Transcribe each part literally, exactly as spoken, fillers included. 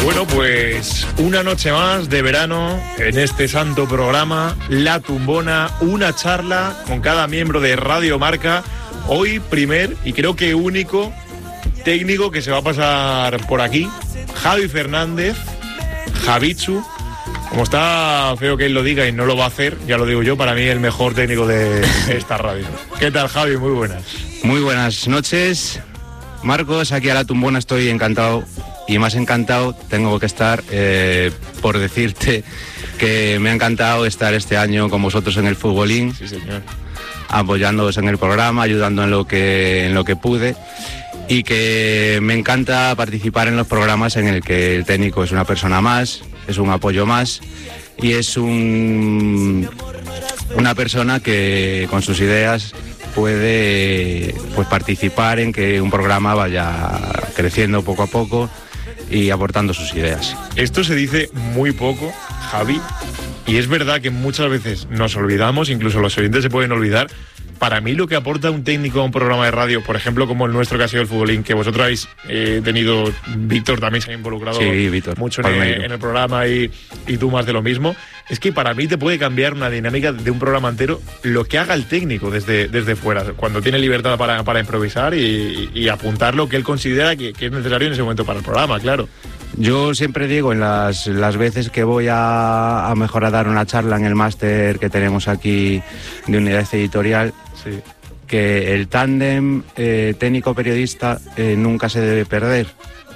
Bueno, pues una noche más de verano en este santo programa, La Tumbona, una charla con cada miembro de Radio Marca. Hoy primer y creo que único técnico que se va a pasar por aquí, Javi Fernández, Javichu. Como está feo que él lo diga y no lo va a hacer, ya lo digo yo, para mí el mejor técnico de esta radio. ¿Qué tal, Javi? Muy buenas. Muy buenas noches, Marcos. Aquí a La Tumbona estoy encantado. Y más encantado tengo que estar eh, por decirte que me ha encantado estar este año con vosotros en el Futbolín. Sí, señor. Apoyándoos en el programa, ayudando en lo que en lo que pude. Y que me encanta participar en los programas en el que el técnico es una persona más, es un apoyo más y es un, una persona que con sus ideas puede pues participar en que un programa vaya creciendo poco a poco y aportando sus ideas. Esto se dice muy poco, Javi, y es verdad que muchas veces nos olvidamos, incluso los oyentes se pueden olvidar. Para mí lo que aporta un técnico a un programa de radio, por ejemplo, como el nuestro que ha sido el Futbolín, que vosotros habéis eh, tenido, Víctor también se ha involucrado sí, Víctor, mucho en el, en el programa y, y tú más de lo mismo, es que para mí te puede cambiar una dinámica de un programa entero lo que haga el técnico desde, desde fuera, cuando tiene libertad para, para improvisar y, y apuntar lo que él considera que, que es necesario en ese momento para el programa, claro. Yo siempre digo en las, las veces que voy a, a mejor a dar una charla en el máster que tenemos aquí de unidad editorial, sí, que el tándem eh, técnico-periodista eh, nunca se debe perder,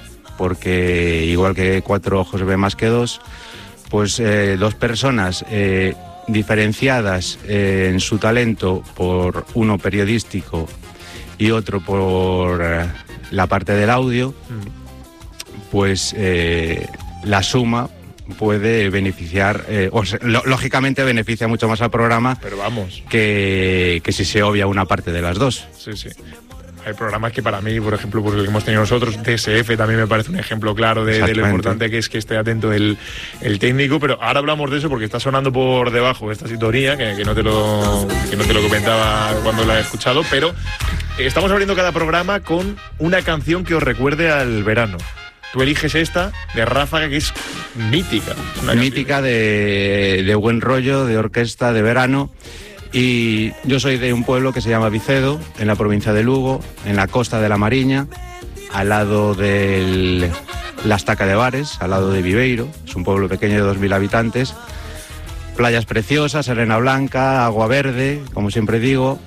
porque igual que cuatro ojos ve más que dos, pues eh, dos personas eh, diferenciadas eh, en su talento por uno periodístico y otro por eh, la parte del audio, mm. pues eh, la suma puede beneficiar, eh, o sea, lo, lógicamente beneficia mucho más al programa, pero vamos, que, que si se obvia una parte de las dos. Sí, sí. Hay programas que para mí, por ejemplo, pues, que hemos tenido nosotros, D S F también me parece un ejemplo claro de, de lo importante que es que esté atento el, el técnico, pero ahora hablamos de eso porque está sonando por debajo esta sintonía, que, que, no, te lo, que no te lo comentaba cuando la he escuchado, pero estamos abriendo cada programa con una canción que os recuerde al verano. Tú eliges esta de Ráfaga, que es mítica. Una mítica de, de buen rollo, de orquesta, de verano. Y yo soy de un pueblo que se llama Vicedo, en la provincia de Lugo, en la costa de la Mariña, al lado de la Estaca de Bares, al lado de Viveiro. Es un pueblo pequeño de dos mil habitantes. Playas preciosas, arena blanca, agua verde, como siempre digo.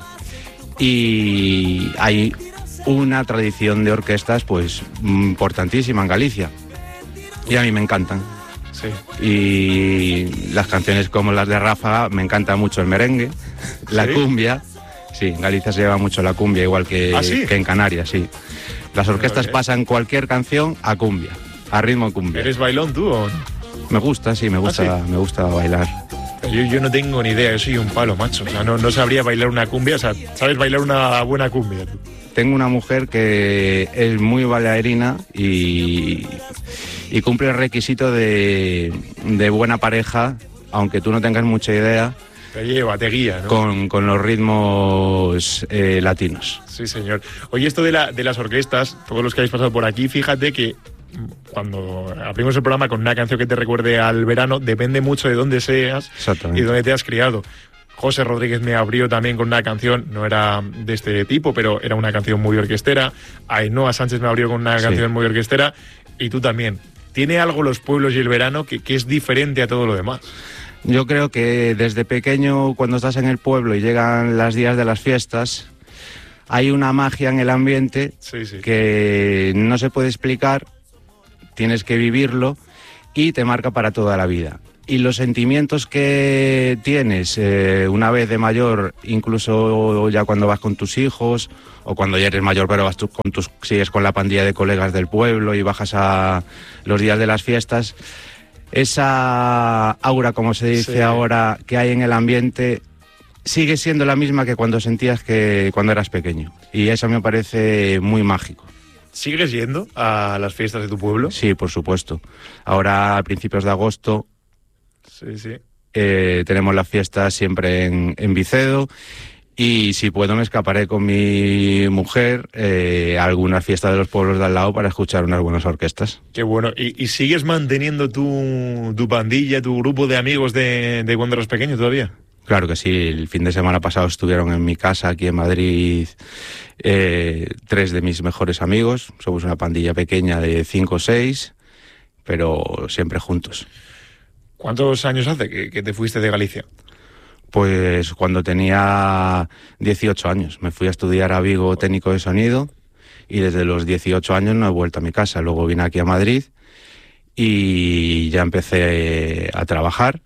Y hay una tradición de orquestas pues importantísima en Galicia y a mí me encantan. Sí. Y las canciones como las de Ráfaga, me encanta mucho el merengue, la ¿Sí? cumbia. Sí, en Galicia se lleva mucho la cumbia, igual que, ¿Ah, sí? que en Canarias, sí. Las orquestas okay. pasan cualquier canción a cumbia, a ritmo cumbia. ¿Eres bailón tú o no? Me gusta, sí, me gusta, ¿Ah, sí? me gusta bailar. Yo, yo no tengo ni idea, yo soy un palo, macho. O sea, no, no sabría bailar una cumbia, o sea, ¿sabes bailar una buena cumbia tú? Tengo una mujer que es muy bailarina y, y cumple el requisito de, de buena pareja, aunque tú no tengas mucha idea. Te lleva, te guía, ¿no? Con, con los ritmos eh, latinos. Sí, señor. Oye, esto de, la, de las orquestas, todos los que habéis pasado por aquí, fíjate que cuando abrimos el programa con una canción que te recuerde al verano, depende mucho de dónde seas y dónde te has criado. José Rodríguez me abrió también con una canción, no era de este tipo, pero era una canción muy orquestera. Ainhoa Sánchez me abrió con una sí. canción muy orquestera. Y tú también. ¿Tiene algo los pueblos y el verano que, que es diferente a todo lo demás? Yo creo que desde pequeño, cuando estás en el pueblo y llegan los días de las fiestas, hay una magia en el ambiente sí, sí. que no se puede explicar, tienes que vivirlo y te marca para toda la vida. Y los sentimientos que tienes eh, una vez de mayor, incluso ya cuando vas con tus hijos, o cuando ya eres mayor pero vas tú con tus, sigues con la pandilla de colegas del pueblo y bajas a los días de las fiestas, esa aura, como se dice sí. ahora, que hay en el ambiente, sigue siendo la misma que cuando sentías que cuando eras pequeño. Y eso me parece muy mágico. ¿Sigues yendo a las fiestas de tu pueblo? Sí, por supuesto. Ahora, a principios de agosto, sí, sí. Eh, tenemos las fiestas siempre en, en Vicedo Y si puedo me escaparé con mi mujer eh, a alguna fiesta de los pueblos de al lado para escuchar unas buenas orquestas. Qué bueno. ¿Y, y sigues manteniendo tu, tu pandilla, tu grupo de amigos de, de cuando eras pequeño todavía? Claro que sí, el fin de semana pasado estuvieron en mi casa aquí en Madrid eh, tres de mis mejores amigos. Somos una pandilla pequeña de cinco o seis, pero siempre juntos. ¿Cuántos años hace que, que te fuiste de Galicia? Pues cuando tenía dieciocho años. Me fui a estudiar a Vigo técnico de sonido y desde los dieciocho años no he vuelto a mi casa. Luego vine aquí a Madrid y ya empecé a trabajar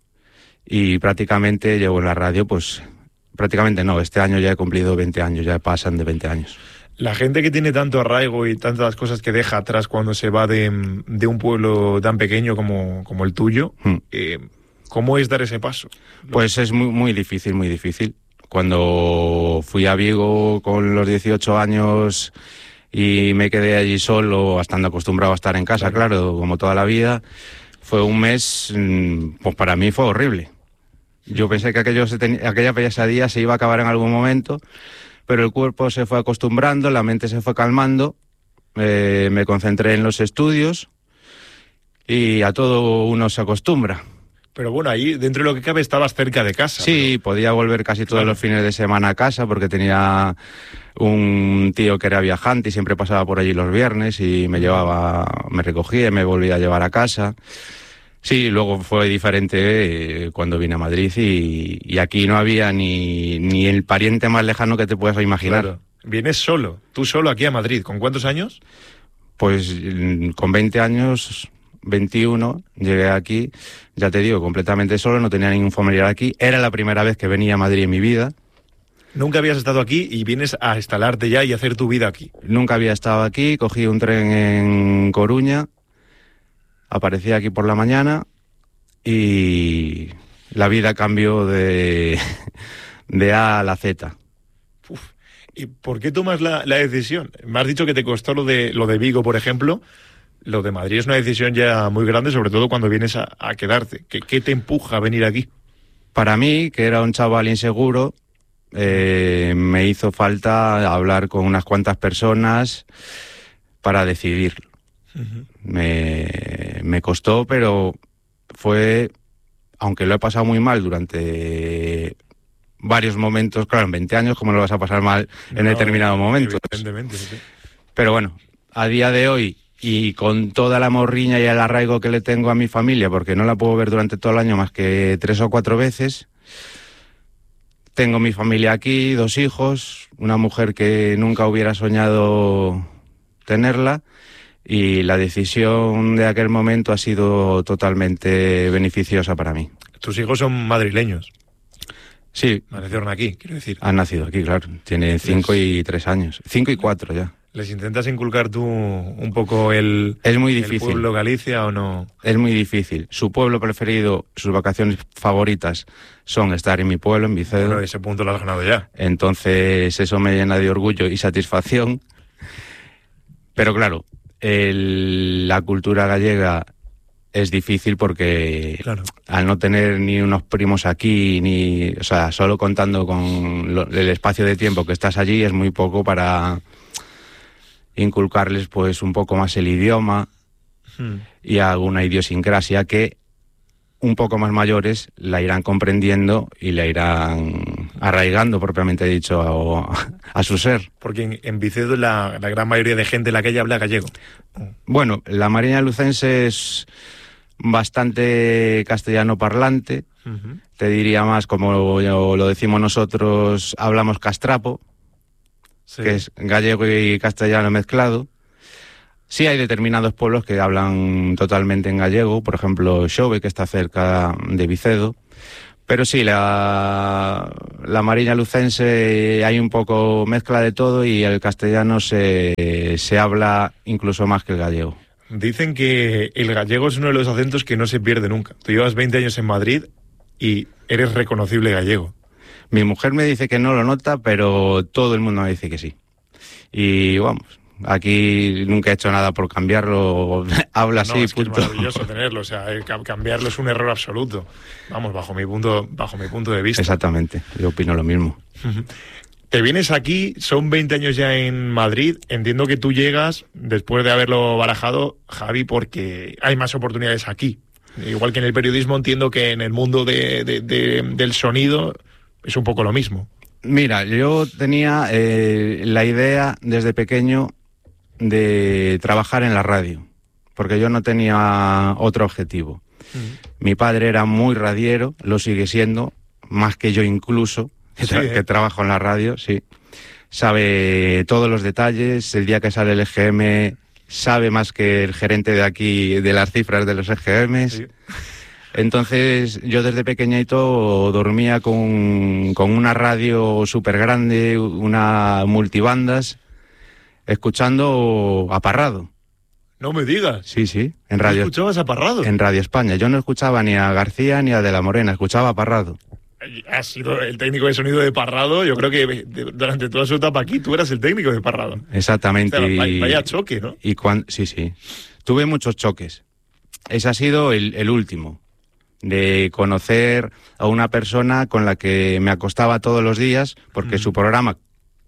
y prácticamente llevo en la radio, pues prácticamente no, este año ya he cumplido veinte años, ya pasan de veinte años. La gente que tiene tanto arraigo y tantas cosas que deja atrás cuando se va de, de un pueblo tan pequeño como, como el tuyo, hmm. eh, ¿cómo es dar ese paso? Pues es muy, muy difícil, muy difícil. Cuando fui a Vigo con los dieciocho años y me quedé allí solo, estando acostumbrado a estar en casa, claro, claro como toda la vida, fue un mes, pues para mí fue horrible. Yo pensé que aquello se ten... aquella pesadilla se iba a acabar en algún momento, pero el cuerpo se fue acostumbrando, la mente se fue calmando, eh, me concentré en los estudios y a todo uno se acostumbra. Pero bueno, ahí dentro de lo que cabe estabas cerca de casa. Sí, pero... podía volver casi todos claro. los fines de semana a casa porque tenía un tío que era viajante y siempre pasaba por allí los viernes y me llevaba, me recogía y me volvía a llevar a casa. Sí, luego fue diferente eh, cuando vine a Madrid y, y aquí no había ni, ni el pariente más lejano que te puedas imaginar. Claro. Vienes solo, tú solo aquí a Madrid. ¿Con cuántos años? Pues con veinte años... veintiuno, llegué aquí, ya te digo, completamente solo, no tenía ningún familiar aquí. Era la primera vez que venía a Madrid en mi vida. Nunca habías estado aquí y vienes a instalarte ya y hacer tu vida aquí. Nunca había estado aquí, cogí un tren en Coruña, aparecí aquí por la mañana y la vida cambió de, de A a la Z. Uf. ¿Y por qué tomas la, la decisión? Me has dicho que te costó lo de, lo de Vigo, por ejemplo. Lo de Madrid es una decisión ya muy grande, sobre todo cuando vienes a, a quedarte. ¿Qué, ¿Qué te empuja a venir aquí? Para mí, que era un chaval inseguro, eh, me hizo falta hablar con unas cuantas personas para decidirlo. Uh-huh. Me, me costó, pero fue, aunque lo he pasado muy mal durante varios momentos, claro, en veinte años, ¿cómo lo vas a pasar mal en no, determinados momentos? Evidentemente, sí. Pero bueno, a día de hoy, y con toda la morriña y el arraigo que le tengo a mi familia, porque no la puedo ver durante todo el año más que tres o cuatro veces. Tengo mi familia aquí, dos hijos, una mujer que nunca hubiera soñado tenerla, y la decisión de aquel momento ha sido totalmente beneficiosa para mí. ¿Tus hijos son madrileños? Sí. Nacieron aquí, quiero decir. Han nacido aquí, claro. Tienen cinco y tres años. Cinco y cuatro ya. ¿Les intentas inculcar tú un poco el, es muy difícil. el pueblo Galicia o no? Es muy difícil. Su pueblo preferido, sus vacaciones favoritas son estar en mi pueblo, en Vicedo. Bueno, ese punto lo has ganado ya. Entonces eso me llena de orgullo y satisfacción. Pero claro, el, la cultura gallega es difícil porque claro. al no tener ni unos primos aquí, ni, o sea, solo contando con lo, el espacio de tiempo que estás allí es muy poco para inculcarles pues un poco más el idioma hmm. y alguna idiosincrasia que un poco más mayores la irán comprendiendo y la irán arraigando, propiamente dicho, a, a su ser. Porque en, en Vicedo la, la gran mayoría de gente en la calle habla gallego. Bueno, la Mariña Lucense es bastante castellano parlante, uh-huh. te diría más, como lo decimos nosotros, hablamos castrapo, sí. que es gallego y castellano mezclado. Sí hay determinados pueblos que hablan totalmente en gallego, por ejemplo Xove, que está cerca de Vicedo, pero sí, la, la Mariña Lucense hay un poco mezcla de todo y el castellano se, se habla incluso más que el gallego. Dicen que el gallego es uno de los acentos que no se pierde nunca. Tú llevas veinte años en Madrid y eres reconocible gallego. Mi mujer me dice que no lo nota, pero todo el mundo me dice que sí. Y vamos, Aquí nunca he hecho nada por cambiarlo, habla así, no, es que punto. es maravilloso tenerlo, o sea, cambiarlo es un error absoluto. Vamos, bajo mi punto, bajo mi punto de vista. Exactamente, yo opino lo mismo. Te vienes aquí, son veinte años ya en Madrid, entiendo que tú llegas, después de haberlo barajado, Javi, porque hay más oportunidades aquí. Igual que en el periodismo, entiendo que en el mundo de, de, de, del sonido es un poco lo mismo. Mira, yo tenía eh, la idea desde pequeño de trabajar en la radio, porque yo no tenía otro objetivo. Uh-huh. Mi padre era muy radiero, lo sigue siendo, más que yo incluso, que, tra- sí, ¿eh? que trabajo en la radio, sí. Sabe todos los detalles, el día que sale el E G M sabe más que el gerente de aquí de las cifras de los E G Ms. Sí. Entonces yo desde pequeñito dormía con, con una radio súper grande, una multibandas, escuchando a Parrado. No me digas. Sí, sí. En radio, ¿escuchabas a Parrado? En Radio España. Yo no escuchaba ni a García ni a De la Morena, escuchaba a Parrado. Has sido el técnico de sonido de Parrado. Yo creo que durante toda su etapa aquí tú eras el técnico de Parrado. Exactamente. O sea, vaya, vaya choque, ¿no? Y cuando, sí, sí. Tuve muchos choques. Ese ha sido el, el último. De conocer a una persona con la que me acostaba todos los días, porque mm. su programa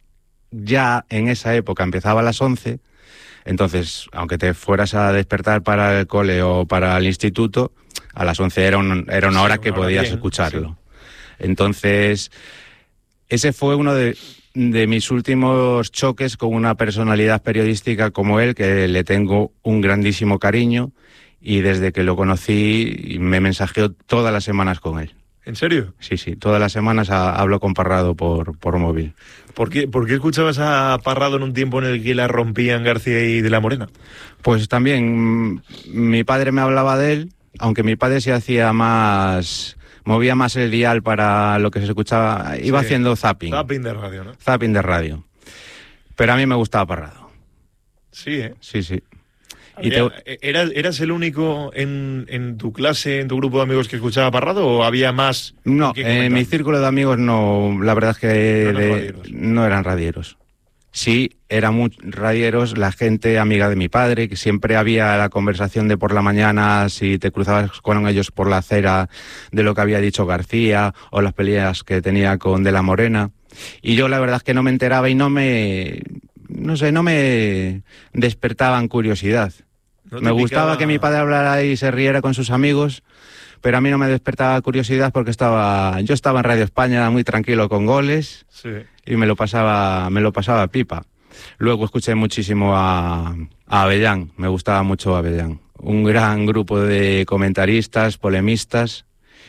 ya en esa época empezaba a las once, entonces, aunque te fueras a despertar para el cole o para el instituto, a las once era, un, era una hora sí, que una hora podías bien, escucharlo. Sí. Entonces, ese fue uno de, de mis últimos choques con una personalidad periodística como él, que le tengo un grandísimo cariño, y desde que lo conocí me mensajeo todas las semanas con él. ¿En serio? Sí, sí, todas las semanas a, hablo con Parrado por, por móvil. ¿Por qué, ¿Por qué escuchabas a Parrado en un tiempo en el que la rompían García y De la Morena? Pues también mi padre me hablaba de él, aunque mi padre se hacía más... movía más el dial para lo que se escuchaba, iba sí, haciendo zapping. Zapping de radio, ¿no? Zapping de radio. Pero a mí me gustaba Parrado. Sí, ¿eh? Sí, sí. Y te... ¿Eras, ¿Eras el único en, en tu clase, en tu grupo de amigos que escuchaba Parrado o había más? No, en mi círculo de amigos no, la verdad es que no, de, no eran radieros. Sí, eran muy radieros la gente amiga de mi padre, que siempre había la conversación de por la mañana, si te cruzabas con ellos por la acera, de lo que había dicho García o las peleas que tenía con De la Morena. Y yo la verdad es que no me enteraba y no me, no sé, no me despertaban curiosidad. ¿No me gustaba picaba... que mi padre hablara y se riera con sus amigos, pero a mí no me despertaba curiosidad porque estaba, yo estaba en Radio España muy tranquilo con goles. Sí. Y me lo pasaba, me lo pasaba pipa. Luego escuché muchísimo a, a Avellán, me gustaba mucho Avellán. Un gran grupo de comentaristas, polemistas,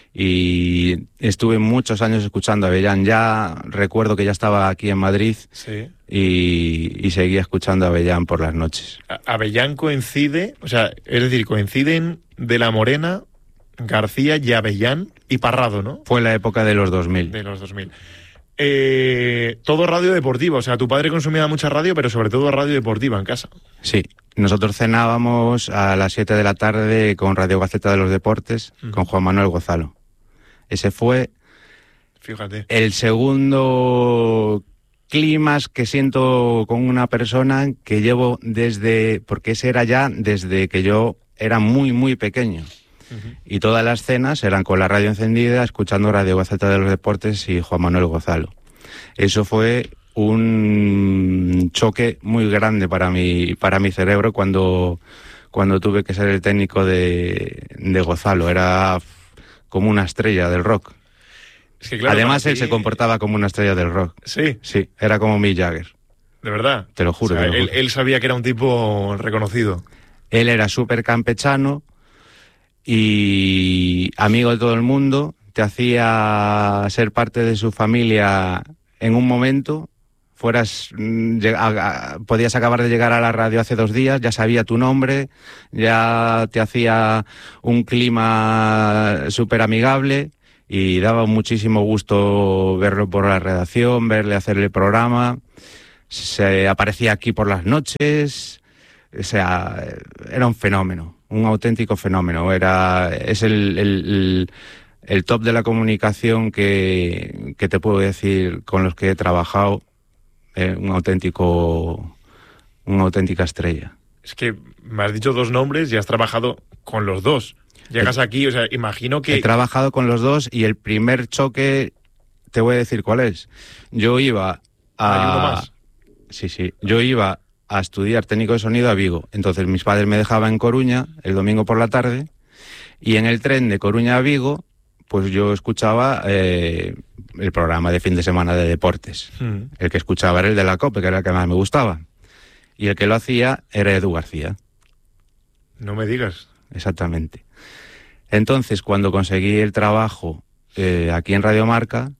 y estuve muchos años escuchando a Avellán. Ya recuerdo que ya estaba aquí en Madrid, sí. y, y seguía escuchando a Avellán por las noches. Avellán coincide, o sea, es decir, coinciden De la Morena, García y Avellán y Parrado, ¿no? Fue la época de los dos mil. De los dos mil. Eh, todo radio deportiva, o sea, tu padre consumía mucha radio, pero sobre todo radio deportiva en casa. Sí, nosotros cenábamos a las siete de la tarde con Radio Gaceta de los Deportes, uh-huh. con Juan Manuel Gozalo. Ese fue Fíjate. el segundo clímax que siento con una persona que llevo desde, porque ese era ya desde que yo era muy, muy pequeño. Uh-huh. Y todas las cenas eran con la radio encendida, escuchando Radio Gaceta de los Deportes y Juan Manuel Gozalo. Eso fue un choque muy grande para mi, para mi cerebro cuando, cuando tuve que ser el técnico de, de Gozalo. Era como una estrella del rock. Es que claro, además él ti... se comportaba como una estrella del rock. Sí. Sí, era como Mick Jagger. ¿De verdad? Te lo juro. O sea, te lo él, juro. él sabía que era un tipo reconocido. Él era súper campechano y amigo de todo el mundo, te hacía ser parte de su familia en un momento, fueras, podías acabar de llegar a la radio hace dos días, ya sabía tu nombre, ya te hacía un clima súper amigable y daba muchísimo gusto verlo por la redacción, verle hacer el programa, se aparecía aquí por las noches, o sea, era un fenómeno. Un auténtico fenómeno. Era, es el, el, el top de la comunicación que, que te puedo decir con los que he trabajado. Eh, un auténtico, una auténtica estrella. Es que me has dicho dos nombres y has trabajado con los dos. Llegas he, aquí, o sea, imagino que... He trabajado con los dos y el primer choque, te voy a decir cuál es. Yo iba a... ¿Hay uno más? Sí, sí. Yo iba a estudiar técnico de sonido a Vigo. Entonces mis padres me dejaban en Coruña el domingo por la tarde y en el tren de Coruña a Vigo, pues yo escuchaba eh, el programa de fin de semana de deportes. Mm. El que escuchaba era el de la COPE, que era el que más me gustaba. Y el que lo hacía era Edu García. No me digas. Exactamente. Entonces, cuando conseguí el trabajo eh, aquí en Radio Marca,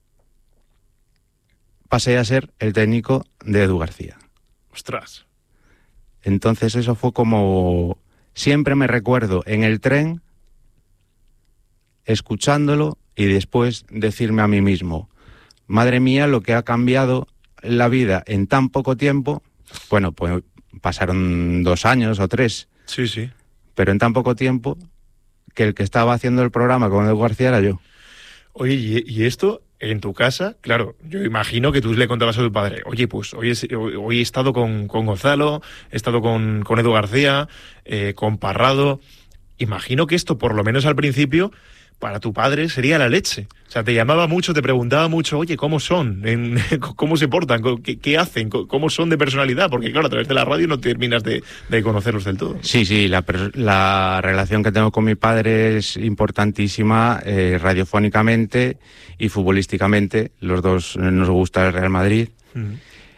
pasé a ser el técnico de Edu García. ¡Ostras! Entonces eso fue como... Siempre me recuerdo en el tren, escuchándolo y después decirme a mí mismo, madre mía, lo que ha cambiado la vida en tan poco tiempo. Bueno, pues pasaron dos años o tres. Sí, sí. Pero en tan poco tiempo que el que estaba haciendo el programa con Edu García era yo. Oye, ¿y, y esto en tu casa? Claro, yo imagino que tú le contabas a tu padre, oye, pues hoy he, hoy he estado con, con Gonzalo, he estado con, con Edu García, eh, con Parrado. Imagino que esto, por lo menos al principio, para tu padre sería la leche. O sea, te llamaba mucho, te preguntaba mucho, oye, ¿cómo son? En, ¿Cómo se portan? ¿Qué, ¿Qué hacen? ¿Cómo son de personalidad? Porque claro, a través de la radio no terminas de, de conocerlos del todo. Sí, sí, la, la relación que tengo con mi padre es importantísima, eh, radiofónicamente y futbolísticamente. Los dos nos gusta el Real Madrid. Uh-huh.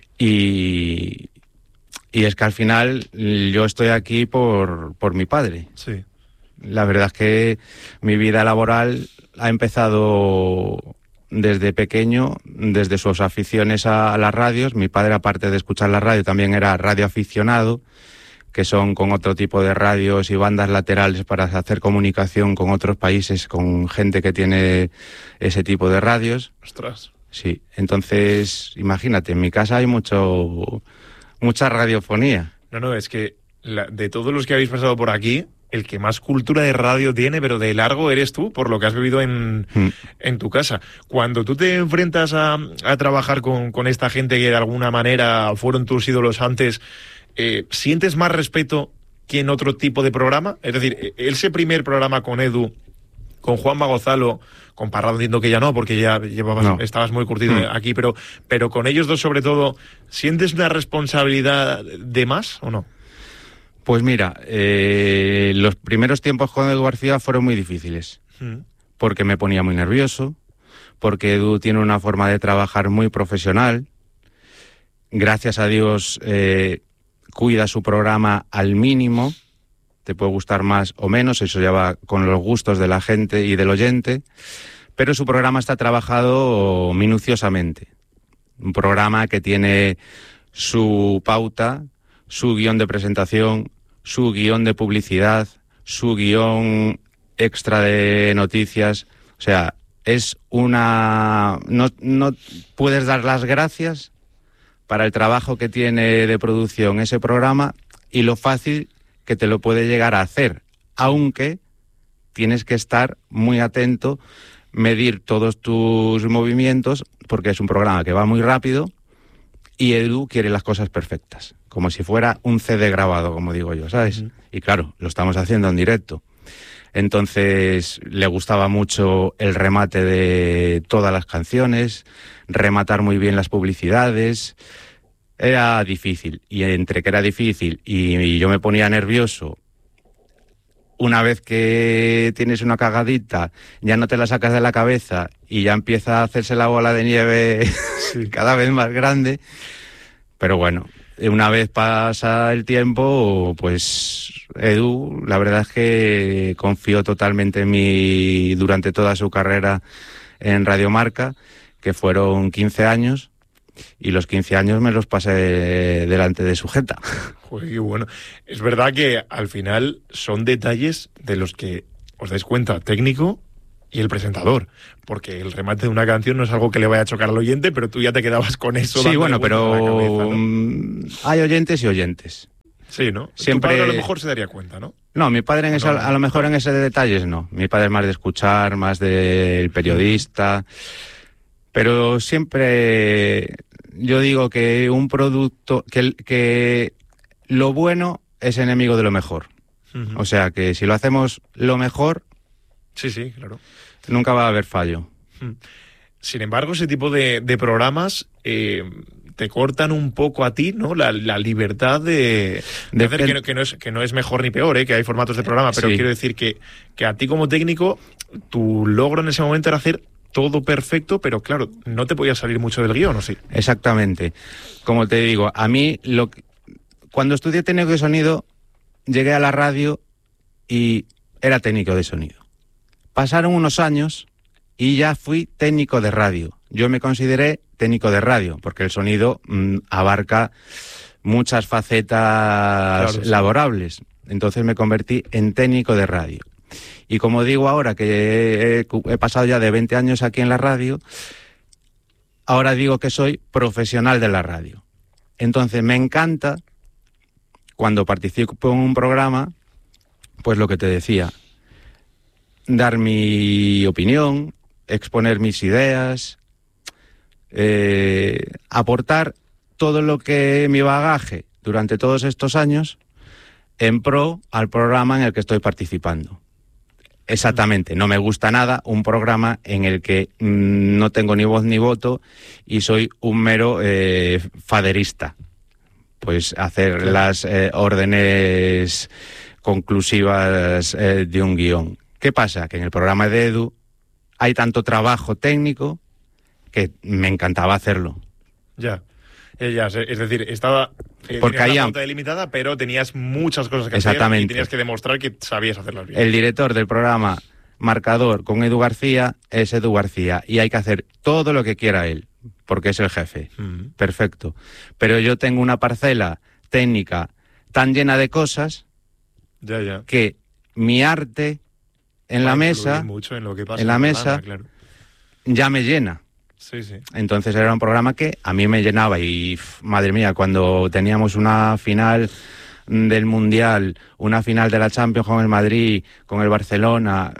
Y, y es que al final yo estoy aquí por, por mi padre. Sí. La verdad es que mi vida laboral ha empezado desde pequeño, desde sus aficiones a, a las radios. Mi padre, aparte de escuchar la radio, también era radioaficionado, que son con otro tipo de radios y bandas laterales para hacer comunicación con otros países, con gente que tiene ese tipo de radios. ¡Ostras! Sí, entonces, imagínate, en mi casa hay mucho mucha radiofonía. No, no, es que la, de todos los que habéis pasado por aquí, el que más cultura de radio tiene, pero de largo, eres tú, por lo que has vivido en, mm. en tu casa. Cuando tú te enfrentas a, a trabajar con, con esta gente que de alguna manera fueron tus ídolos antes, eh, ¿sientes más respeto que en otro tipo de programa? Es decir, ese primer programa con Edu, con Juanma Gonzalo, con Parrado entiendo que ya no, porque ya llevabas, no. estabas muy curtido mm. aquí, pero, pero con ellos dos sobre todo, ¿sientes una responsabilidad de más o no? Pues mira, eh, los primeros tiempos con Edu García fueron muy difíciles, mm. porque me ponía muy nervioso, porque Edu tiene una forma de trabajar muy profesional. Gracias a Dios eh, cuida su programa al mínimo, te puede gustar más o menos, eso ya va con los gustos de la gente y del oyente, pero su programa está trabajado minuciosamente. Un programa que tiene su pauta, su guión de presentación, su guión de publicidad, su guión extra de noticias. O sea, es una... No, no puedes dar las gracias para el trabajo que tiene de producción ese programa y lo fácil que te lo puede llegar a hacer, aunque tienes que estar muy atento, medir todos tus movimientos, porque es un programa que va muy rápido y Edu quiere las cosas perfectas, como si fuera un C D grabado, como digo yo, ¿sabes? Uh-huh. Y claro, lo estamos haciendo en directo. Entonces, le gustaba mucho el remate de todas las canciones, rematar muy bien las publicidades. Era difícil, y entre que era difícil y, y yo me ponía nervioso, una vez que tienes una cagadita, ya no te la sacas de la cabeza y ya empieza a hacerse la bola de nieve sí. cada vez más grande. Pero bueno, una vez pasa el tiempo, pues Edu, la verdad es que confió totalmente en mí durante toda su carrera en Radio Marca, que fueron quince años. Y los quince años me los pasé delante de su jeta. Joder, qué bueno. Es verdad que al final son detalles de los que os dais cuenta técnico y el presentador, porque el remate de una canción no es algo que le vaya a chocar al oyente, pero tú ya te quedabas con eso. Sí, bueno, pero cabeza, ¿no? Hay oyentes y oyentes. Sí, ¿no? Siempre... Tu padre a lo mejor se daría cuenta, ¿no? No, mi padre en no, esa, no, a lo mejor no. en ese detalles no. Mi padre es más de escuchar, más del periodista... Pero siempre yo digo que un producto, que, que lo bueno es enemigo de lo mejor. Uh-huh. O sea que si lo hacemos lo mejor, sí, sí, claro, nunca va a haber fallo. Uh-huh. Sin embargo, ese tipo de, de programas eh, te cortan un poco a ti, ¿no? La, la libertad de, de hacer que no, que, no es, que no es mejor ni peor, ¿eh? Que hay formatos de programa, pero sí. Quiero decir que, que a ti como técnico, tu logro en ese momento era hacer todo perfecto, pero claro, no te podía salir mucho del guión, ¿o sí? Exactamente. Como te digo, a mí, lo que, cuando estudié técnico de sonido, llegué a la radio y era técnico de sonido. Pasaron unos años y ya fui técnico de radio. Yo me consideré técnico de radio, porque el sonido mmm, abarca muchas facetas claro, laborables. Sí. Entonces me convertí en técnico de radio. Y como digo ahora que he, he pasado ya de veinte años aquí en la radio, ahora digo que soy profesional de la radio. Entonces me encanta, cuando participo en un programa, pues lo que te decía, dar mi opinión, exponer mis ideas, eh, aportar todo lo que mi bagaje durante todos estos años en pro al programa en el que estoy participando. Exactamente, no me gusta nada un programa en el que mmm, no tengo ni voz ni voto y soy un mero eh, faderista. Pues hacer claro. las eh, órdenes conclusivas eh, de un guión. ¿Qué pasa? Que en el programa de Edu hay tanto trabajo técnico que me encantaba hacerlo. Ya, eh, ya es decir, estaba eh, porque tenías una pauta delimitada, pero tenías muchas cosas que Exactamente. hacer y tenías que demostrar que sabías hacerlas bien. El director del programa Marcador con Edu García es Edu García y hay que hacer todo lo que quiera él, porque es el jefe. Uh-huh. Perfecto. Pero yo tengo una parcela técnica tan llena de cosas ya, ya. que mi arte en la mesa, mucho en, lo que pasa en la en mesa, programa, claro. ya me llena. Sí, sí. Entonces era un programa que a mí me llenaba y, madre mía, cuando teníamos una final del Mundial, una final de la Champions con el Madrid, con el Barcelona,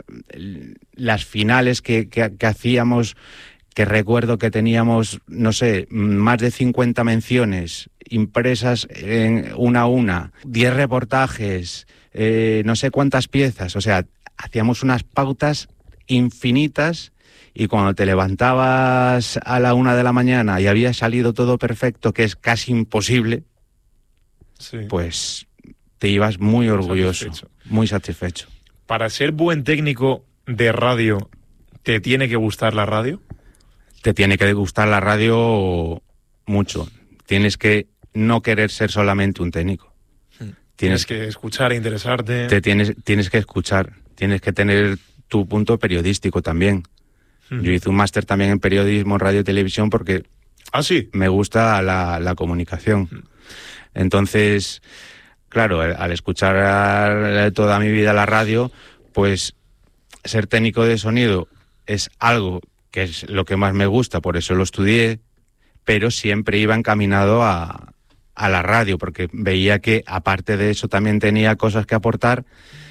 las finales que, que, que hacíamos, que recuerdo que teníamos, no sé, más de cincuenta menciones impresas en una a una, diez reportajes, eh, no sé cuántas piezas, o sea, hacíamos unas pautas infinitas y cuando te levantabas a la una de la mañana y había salido todo perfecto, que es casi imposible, sí. pues te ibas muy orgulloso, satisfecho. muy satisfecho. Para ser buen técnico de radio, ¿te tiene que gustar la radio? Te tiene que gustar la radio mucho. Tienes que no querer ser solamente un técnico. Tienes, tienes que escuchar e interesarte. Te tienes, tienes que escuchar, tienes que tener tu punto periodístico también. Yo hice un máster también en periodismo, radio y televisión porque ¿Ah, sí? me gusta la, la comunicación. Entonces, claro, al escuchar toda mi vida la radio, pues ser técnico de sonido es algo que es lo que más me gusta, por eso lo estudié, pero siempre iba encaminado a, a la radio, porque veía que aparte de eso también tenía cosas que aportar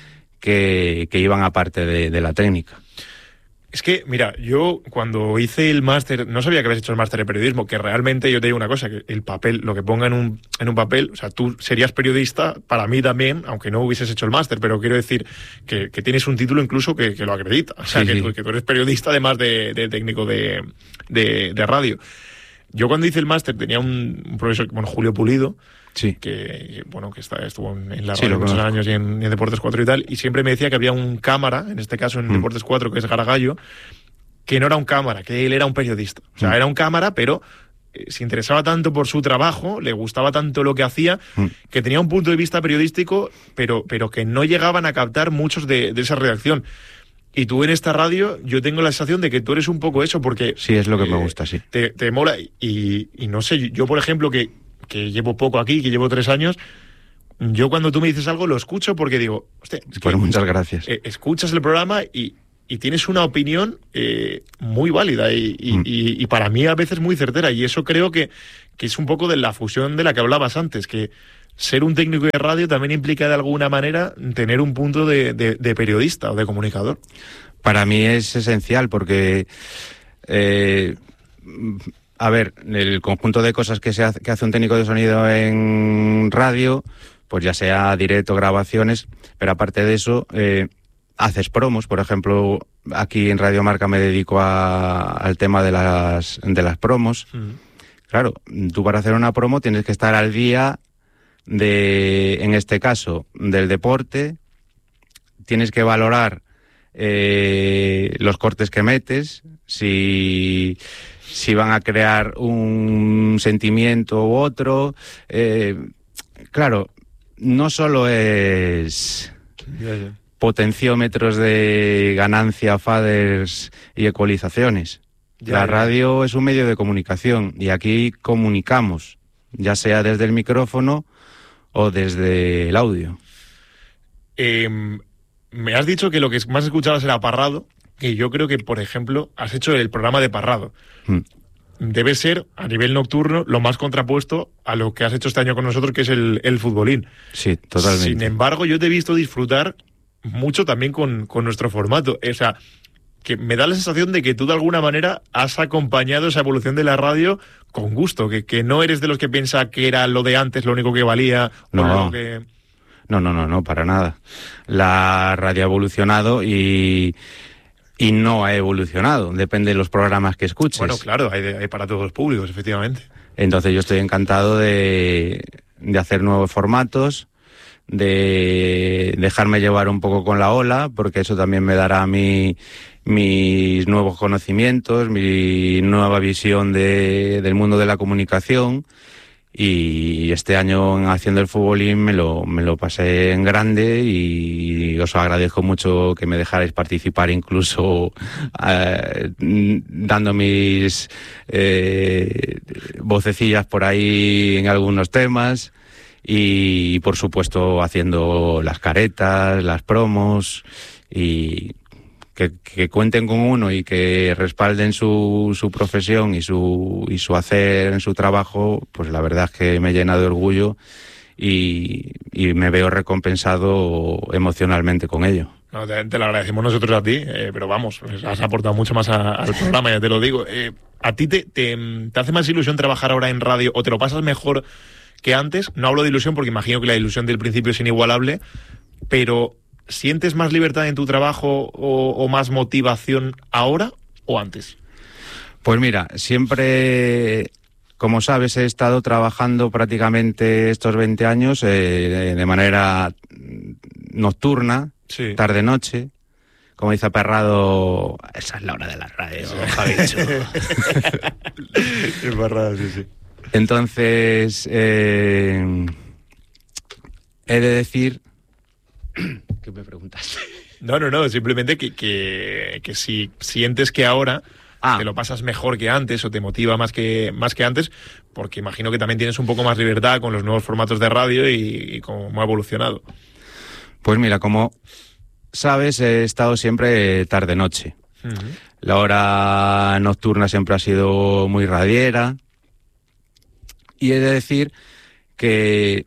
que, que iban aparte de, de la técnica. Es que, mira, yo cuando hice el máster, no sabía que habías hecho el máster de periodismo, que realmente yo te digo una cosa, que el papel, lo que ponga en un, en un papel, o sea, tú serías periodista, para mí también, aunque no hubieses hecho el máster, pero quiero decir que, que tienes un título incluso que, que lo acredita, o sea, sí, que, sí. que tú eres periodista además de, de técnico de, de, de radio. Yo cuando hice el máster tenía un, un profesor, bueno, Julio Pulido, sí. que bueno que está, estuvo en la sí, radio muchos años y en, en Deportes cuatro y tal, y siempre me decía que había un cámara, en este caso en mm. Deportes cuatro, que es Garagallo, que no era un cámara, que él era un periodista. O sea, mm. era un cámara, pero eh, se interesaba tanto por su trabajo, le gustaba tanto lo que hacía, mm. que tenía un punto de vista periodístico, pero, pero que no llegaban a captar muchos de, de esa redacción. Y tú en esta radio, yo tengo la sensación de que tú eres un poco eso, porque... Sí, es lo que eh, me gusta, sí. Te, te mola, y, y no sé, yo por ejemplo, que, que llevo poco aquí, que llevo tres años, yo cuando tú me dices algo lo escucho porque digo... Hostia, es bueno, que, muchas gracias. Eh, escuchas el programa y, y tienes una opinión eh, muy válida y, y, mm. y, y para mí a veces muy certera, y eso creo que, que es un poco de la fusión de la que hablabas antes, que... ser un técnico de radio también implica de alguna manera tener un punto de, de, de periodista o de comunicador. Para mí es esencial porque, eh, a ver, el conjunto de cosas que, se hace, que hace un técnico de sonido en radio, pues ya sea directo, grabaciones, pero aparte de eso, eh, haces promos. Por ejemplo, aquí en Radio Marca me dedico a, al tema de las, de las promos. Mm. Claro, tú para hacer una promo tienes que estar al día de, en este caso, del deporte, tienes que valorar eh, los cortes que metes, si... si van a crear un sentimiento u otro. Eh, claro, no solo es yeah, yeah. potenciómetros de ganancia, faders y ecualizaciones. Yeah, La radio yeah. es un medio de comunicación y aquí comunicamos, ya sea desde el micrófono o desde el audio. Eh, me has dicho que lo que más escuchabas era Parrado. Que yo creo que, por ejemplo, has hecho el programa de Parrado. Mm. Debe ser, a nivel nocturno, lo más contrapuesto a lo que has hecho este año con nosotros, que es el, el futbolín. Sí, totalmente. Sin embargo, yo te he visto disfrutar mucho también con, con nuestro formato. O sea, que me da la sensación de que tú, de alguna manera, has acompañado esa evolución de la radio con gusto, que, que no eres de los que piensa que era lo de antes lo único que valía. No, o lo que... no, no, no, no, para nada. La radio ha evolucionado y... Y no ha evolucionado, depende de los programas que escuches. Bueno, claro, hay, de, hay para todos los públicos, efectivamente. Entonces yo estoy encantado de, de hacer nuevos formatos, de dejarme llevar un poco con la ola, porque eso también me dará mi, mis nuevos conocimientos, mi nueva visión de, del mundo de la comunicación. Y este año haciendo el futbolín me lo, me lo pasé en grande y os agradezco mucho que me dejarais participar, incluso eh, dando mis eh, vocecillas por ahí en algunos temas y, por supuesto, haciendo las caretas, las promos y... Que, que cuenten con uno y que respalden su, su profesión y su, y su hacer en su trabajo, pues la verdad es que me llena de orgullo y, y me veo recompensado emocionalmente con ello. No, te, te lo agradecemos nosotros a ti, eh, pero vamos, has aportado mucho más a, al programa, ya te lo digo. Eh, ¿A ti te, te, te hace más ilusión trabajar ahora en radio o te lo pasas mejor que antes? No hablo de ilusión porque imagino que la ilusión del principio es inigualable, pero... ¿sientes más libertad en tu trabajo o, o más motivación ahora o antes? Pues mira, siempre, como sabes, he estado trabajando prácticamente estos veinte años eh, de manera nocturna, sí. tarde-noche. Como dice Parrado, esa es la hora de la radio, Javicho. Es Parrado, sí, sí. Entonces, eh, he de decir... ¿Qué me preguntaste? No, no, no, simplemente que, que, que si sientes que ahora ah. te lo pasas mejor que antes o te motiva más que, más que antes, porque imagino que también tienes un poco más libertad con los nuevos formatos de radio y, y cómo ha evolucionado. Pues mira, como sabes, he estado siempre tarde-noche. Uh-huh. La hora nocturna siempre ha sido muy radiera y he de decir que...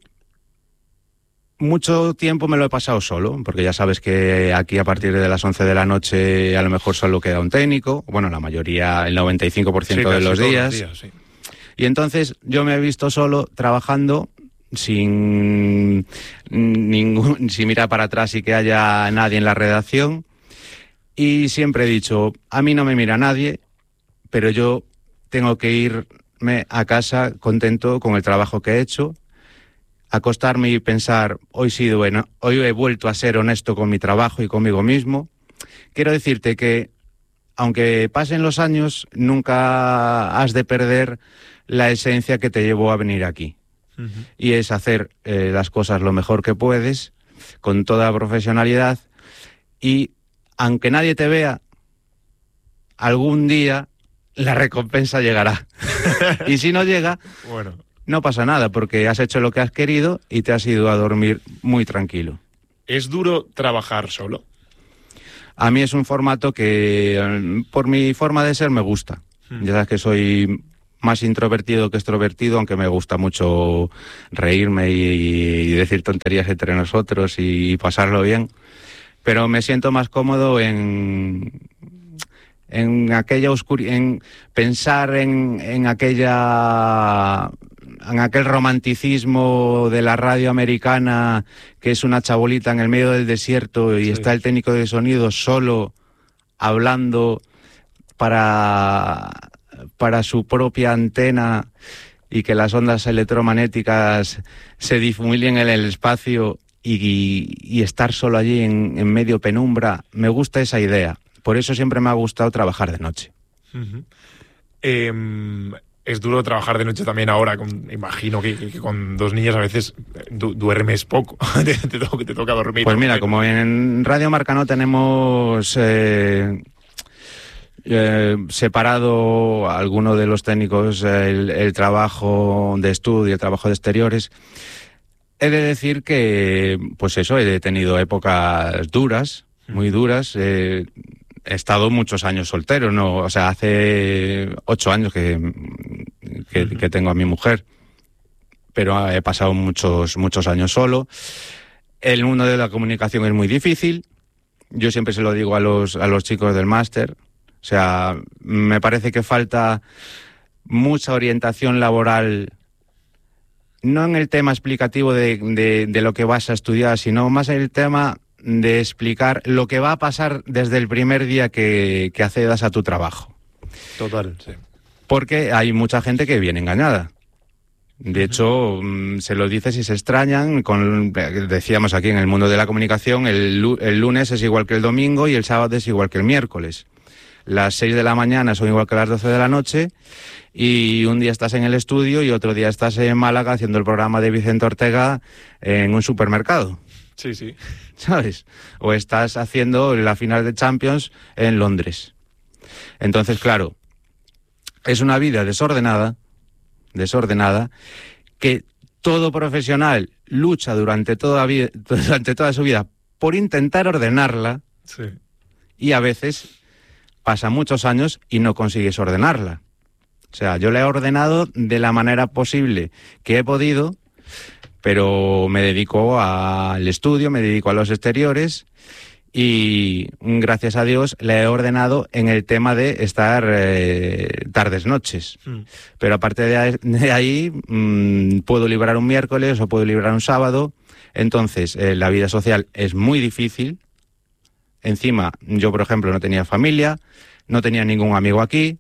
mucho tiempo me lo he pasado solo, porque ya sabes que aquí a partir de las once de la noche a lo mejor solo queda un técnico, bueno, la mayoría, el noventa y cinco por ciento sí, de los días. Los días sí. Y entonces yo me he visto solo trabajando sin ningún, sin mirar para atrás y que haya nadie en la redacción. Y siempre he dicho, a mí no me mira nadie, pero yo tengo que irme a casa contento con el trabajo que he hecho, acostarme y pensar, hoy, sí, bueno, hoy he vuelto a ser honesto con mi trabajo y conmigo mismo. Quiero decirte que, aunque pasen los años, nunca has de perder la esencia que te llevó a venir aquí. Uh-huh. Y es hacer eh, las cosas lo mejor que puedes, con toda profesionalidad, y aunque nadie te vea, algún día la recompensa llegará. Y si no llega... bueno. No pasa nada, porque has hecho lo que has querido y te has ido a dormir muy tranquilo. ¿Es duro trabajar solo? A mí es un formato que, por mi forma de ser, me gusta. Hmm. Ya sabes que soy más introvertido que extrovertido, aunque me gusta mucho reírme y, y decir tonterías entre nosotros y pasarlo bien. Pero me siento más cómodo en... en aquella oscuridad, en pensar en, en aquella... en aquel romanticismo de la radio americana, que es una chabolita en el medio del desierto y sí. está el técnico de sonido solo hablando para, para su propia antena y que las ondas electromagnéticas se difuminen en el espacio y, y, y estar solo allí en, en medio penumbra. Me gusta esa idea. Por eso siempre me ha gustado trabajar de noche. Uh-huh. Eh... Es duro trabajar de noche también ahora, con, imagino que, que, que con dos niñas a veces du- duermes poco, te, te, to- te toca dormir. Pues mira, como en Radio Marca no tenemos eh, eh, separado a alguno de los técnicos el, el trabajo de estudio, el trabajo de exteriores, he de decir que, pues eso, he tenido épocas duras, muy duras. Eh, he estado muchos años soltero, no, o sea, hace ocho años que, que, que tengo a mi mujer, pero he pasado muchos, muchos años solo. El mundo de la comunicación es muy difícil. Yo siempre se lo digo a los, a los chicos del máster. O sea, me parece que falta mucha orientación laboral, no en el tema explicativo de, de, de lo que vas a estudiar, sino más en el tema de explicar lo que va a pasar desde el primer día que, que accedas a tu trabajo. Total, sí. Porque hay mucha gente que viene engañada. De hecho, uh-huh. se lo dices y se extrañan. Con, decíamos aquí en el mundo de la comunicación, el, el lunes es igual que el domingo y el sábado es igual que el miércoles. Las seis de la mañana son igual que las doce de la noche y un día estás en el estudio y otro día estás en Málaga haciendo el programa de Vicente Ortega en un supermercado. Sí, sí. ¿Sabes? O estás haciendo la final de Champions en Londres. Entonces, claro, es una vida desordenada, desordenada, que todo profesional lucha durante toda, vida, durante toda su vida por intentar ordenarla. Sí. Y a veces pasa muchos años y no consigues ordenarla. O sea, yo la he ordenado de la manera posible que he podido, pero me dedico al estudio, me dedico a los exteriores y gracias a Dios la he ordenado en el tema de estar eh, tardes, noches. Mm. Pero aparte de ahí, de ahí mmm, puedo librar un miércoles o puedo librar un sábado. Entonces, eh, la vida social es muy difícil. Encima, yo, por ejemplo, no tenía familia, no tenía ningún amigo aquí.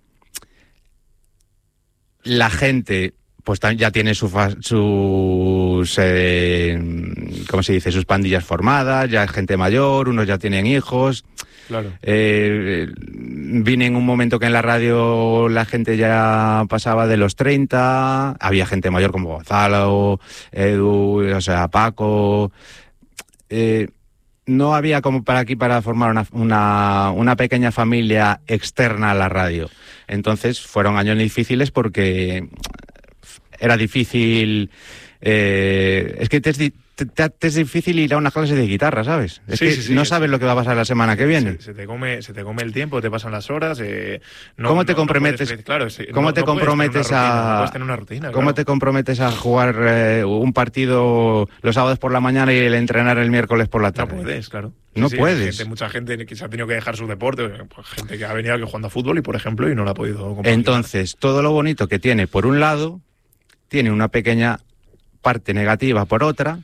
La gente... pues ya tiene su fa- sus, eh, ¿cómo se dice? Sus pandillas formadas, ya es gente mayor, unos ya tienen hijos. Claro. Eh, vine en un momento que en la radio la gente ya pasaba de los treinta, había gente mayor como Gonzalo, Edu, o sea, Paco. Eh, no había como para aquí para formar una, una, una pequeña familia externa a la radio. Entonces fueron años difíciles porque... era difícil, eh, es que te es, te, te es difícil ir a una clase de guitarra, ¿sabes? Es sí, que sí, sí, no sí. sabes lo que va a pasar la semana que viene. Se, se, te, come, se te come el tiempo, te pasan las horas. Eh, no, ¿Cómo te no, comprometes? No puedes, claro, sí, ¿Cómo no, te no comprometes a? Rutina, no rutina, ¿Cómo claro. te comprometes a jugar eh, un partido los sábados por la mañana y el entrenar el miércoles por la tarde? No puedes, claro. No sí, sí, puedes. Gente, mucha gente que se ha tenido que dejar su deporte, pues, gente que ha venido aquí jugando a fútbol y, por ejemplo, y no lo ha podido compartir. Entonces, todo lo bonito que tiene por un lado, tiene una pequeña parte negativa por otra,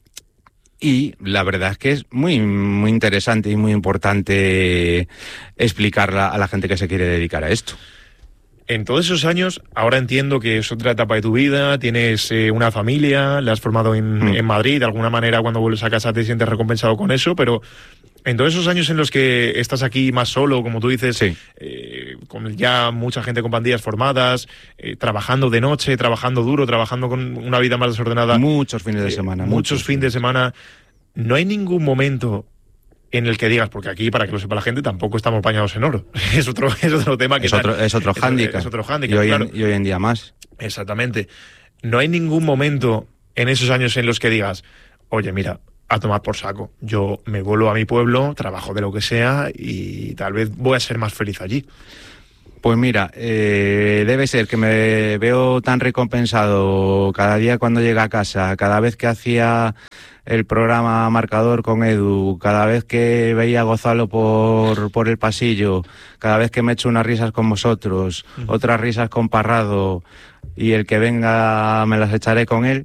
y la verdad es que es muy, muy interesante y muy importante explicarla a la gente que se quiere dedicar a esto. En todos esos años, ahora entiendo que es otra etapa de tu vida, tienes eh, una familia, la has formado en, mm. en Madrid, de alguna manera cuando vuelves a casa te sientes recompensado con eso, pero en todos esos años en los que estás aquí más solo, como tú dices, sí. eh, con ya mucha gente con pandillas formadas, eh, trabajando de noche, trabajando duro, trabajando con una vida más desordenada. Muchos fines de semana. Eh, muchos, muchos fines de semana. No hay ningún momento en el que digas, porque aquí, para que lo sepa la gente, tampoco estamos bañados en oro. Es otro, es otro tema que... Es otro, es otro hándicap. Es otro hándicap, y, hoy claro. en, y hoy en día más. Exactamente. No hay ningún momento en esos años en los que digas, oye, mira, a tomar por saco. Yo me vuelvo a mi pueblo, trabajo de lo que sea y tal vez voy a ser más feliz allí. Pues mira, eh, debe ser que me veo tan recompensado cada día cuando llega a casa, cada vez que hacía el programa Marcador con Edu, cada vez que veía a Gonzalo por, por el pasillo, cada vez que me echo unas risas con vosotros, uh-huh. otras risas con Parrado, y el que venga me las echaré con él,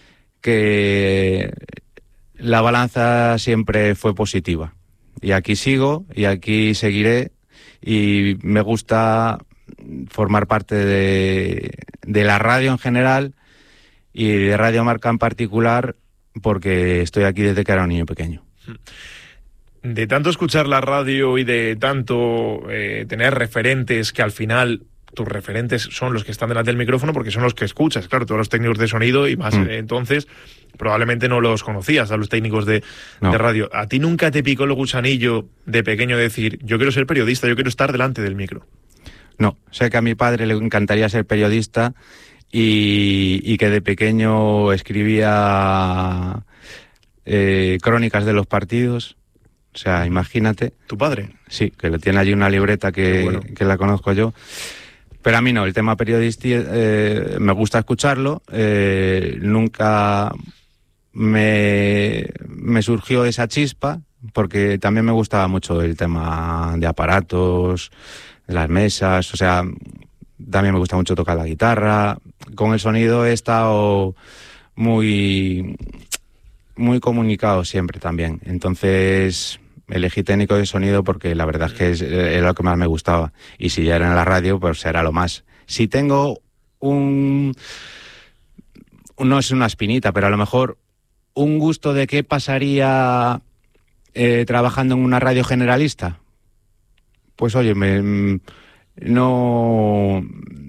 que la balanza siempre fue positiva. Y aquí sigo, y aquí seguiré, y me gusta formar parte de, de la radio en general y de Radio Marca en particular, porque estoy aquí desde que era un niño pequeño. De tanto escuchar la radio y de tanto eh, tener referentes, que al final tus referentes son los que están delante del micrófono porque son los que escuchas, claro, todos los técnicos de sonido y más, mm. eh, entonces probablemente no los conocías a los técnicos de, no. de radio. ¿A ti nunca te picó el gusanillo de pequeño de decir, yo quiero ser periodista, yo quiero estar delante del micro? No, sé que a mi padre le encantaría ser periodista y, y que de pequeño escribía eh, crónicas de los partidos. O sea, imagínate. ¿Tu padre? Sí, que le tiene allí una libreta que, bueno. que la conozco yo. Pero a mí no, el tema periodístico eh, me gusta escucharlo. Eh, nunca me, me surgió esa chispa, porque también me gustaba mucho el tema de aparatos, de las mesas. O sea, también me gusta mucho tocar la guitarra. Con el sonido he estado muy, muy comunicado siempre también. Entonces elegí técnico de sonido porque la verdad es que es, era lo que más me gustaba. Y si ya era en la radio, pues era lo más. Si tengo un... no es una espinita, pero a lo mejor un gusto de qué pasaría eh, trabajando en una radio generalista, pues oye, me, no...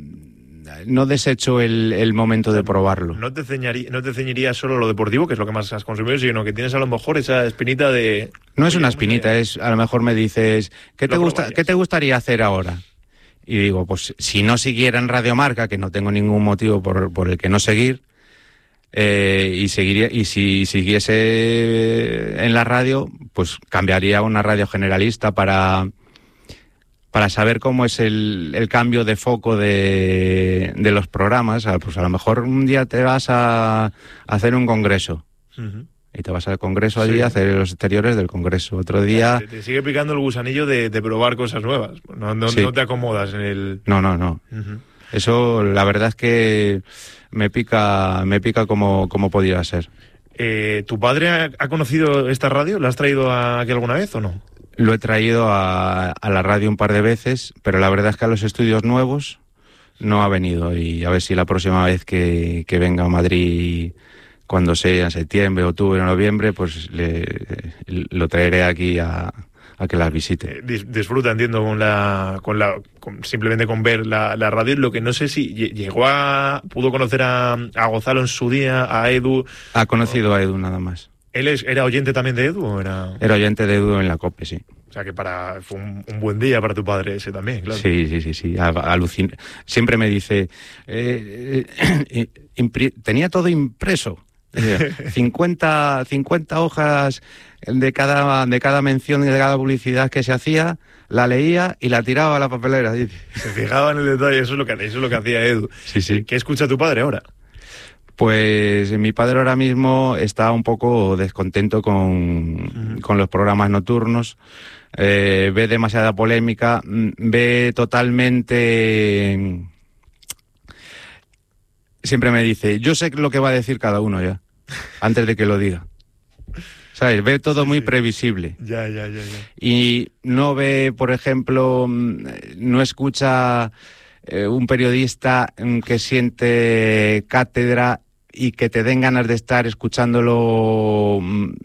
no desecho el, el momento de probarlo. No te ceñiría, no te ceñiría solo lo deportivo, que es lo que más has consumido, sino que tienes a lo mejor esa espinita de... No es una espinita, es a lo mejor me dices, ¿qué te gusta, ¿qué te gustaría hacer ahora? Y digo, pues si no siguiera en Radio Marca, que no tengo ningún motivo por, por el que no seguir, eh, y seguiría, y si siguiese en la radio, pues cambiaría a una radio generalista para... para saber cómo es el, el cambio de foco de, de los programas. Pues a lo mejor un día te vas a, a hacer un congreso. Uh-huh. Y te vas al congreso allí sí. a hacer los exteriores del congreso. Otro día... Te, te sigue picando el gusanillo de, de probar cosas nuevas. No, no, sí. no te acomodas en el... No, no, no. Uh-huh. Eso la verdad es que me pica, me pica como, como podría ser. Eh, ¿Tu padre ha, ha conocido esta radio? ¿La has traído aquí alguna vez o no? Lo he traído a, a la radio un par de veces, pero la verdad es que a los estudios nuevos no ha venido. Y a ver si la próxima vez que, que venga a Madrid, cuando sea en septiembre, octubre o noviembre, pues le, lo traeré aquí a, a que las visite. Eh, dis, disfruta, entiendo, con la, con la, con, simplemente con ver la, la radio. Lo que no sé si llegó a, pudo conocer a, a Gonzalo en su día, a Edu. Ha conocido o... a Edu nada más. ¿Él es, era oyente también de Edu o era...? Era oyente de Edu en la COPE, sí. O sea que para fue un, un buen día para tu padre ese también, claro. Sí, sí, sí, sí. Alucin... Siempre me dice, eh, eh, impri... tenía todo impreso. cincuenta, cincuenta hojas de cada, de cada mención y de cada publicidad que se hacía, la leía y la tiraba a la papelera. Se fijaba en el detalle, eso es lo que, eso es lo que hacía Edu. Sí, sí. ¿Qué escucha tu padre ahora? Pues mi padre ahora mismo está un poco descontento con, uh-huh. con los programas nocturnos, eh, ve demasiada polémica, ve totalmente... Siempre me dice, yo sé lo que va a decir cada uno ya, antes de que lo diga. ¿Sabes? Ve todo sí, muy sí. previsible. Ya, ya, ya, ya. Y no ve, por ejemplo, no escucha... Eh, un periodista que siente cátedra y que te den ganas de estar escuchándolo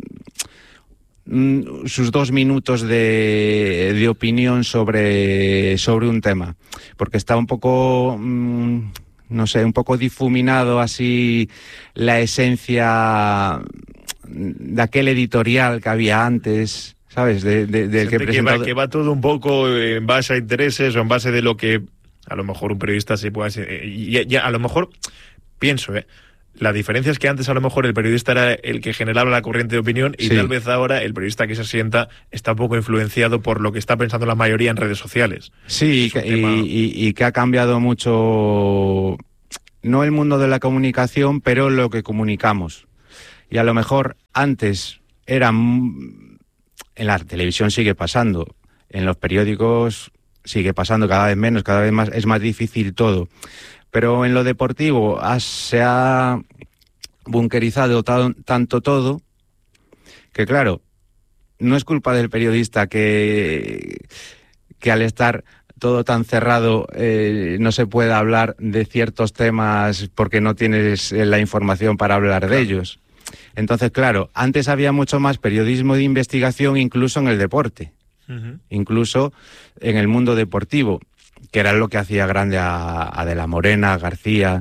mm, sus dos minutos de, de opinión sobre, sobre un tema, porque está un poco, mm, no sé, un poco difuminado así la esencia de aquel editorial que había antes, ¿sabes? De, de, del que, presentado... que, va, que va todo un poco en base a intereses o en base de lo que a lo mejor un periodista se puede hacer. Y, y, y a lo mejor, pienso, ¿eh? La diferencia es que antes a lo mejor el periodista era el que generaba la corriente de opinión y sí. tal vez ahora el periodista que se sienta está un poco influenciado por lo que está pensando la mayoría en redes sociales. Sí, y, tema... y, y, y que ha cambiado mucho, no el mundo de la comunicación, pero lo que comunicamos. y a lo mejor antes era... En la televisión sigue pasando, en los periódicos sigue pasando cada vez menos, cada vez más, es más difícil todo. Pero en lo deportivo has, se ha bunkerizado ta- tanto todo que, claro, no es culpa del periodista que, que al estar todo tan cerrado eh, no se pueda hablar de ciertos temas porque no tienes la información para hablar claro. de ellos. Entonces, claro, antes había mucho más periodismo de investigación incluso en el deporte, uh-huh. incluso en el mundo deportivo, que era lo que hacía grande a, a De la Morena, a García,